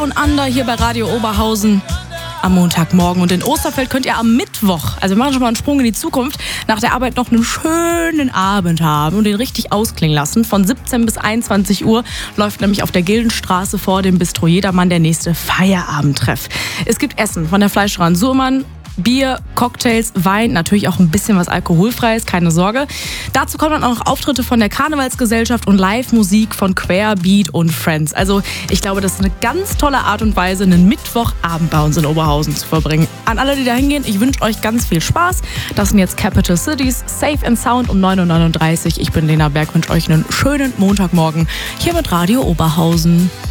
und Under hier bei Radio Oberhausen am Montagmorgen. Und in Osterfeld könnt ihr am Mittwoch, also wir machen schon mal einen Sprung in die Zukunft, nach der Arbeit noch einen schönen Abend haben und den richtig ausklingen lassen. Von 17 bis 21 Uhr läuft nämlich auf der Gildenstraße vor dem Bistro Jedermann der nächste Feierabendtreff. Es gibt Essen von der Fleischerin Surmann, Bier, Cocktails, Wein, natürlich auch ein bisschen was Alkoholfreies, keine Sorge. Dazu kommen dann auch noch Auftritte von der Karnevalsgesellschaft und Live-Musik von Querbeat und Friends. Also ich glaube, das ist eine ganz tolle Art und Weise, einen Mittwochabend bei uns in Oberhausen zu verbringen. An alle, die da hingehen, ich wünsche euch ganz viel Spaß. Das sind jetzt Capital Cities, Safe and Sound um 9:39 Uhr. Ich bin Lena Berg, wünsche euch einen schönen Montagmorgen hier mit Radio Oberhausen.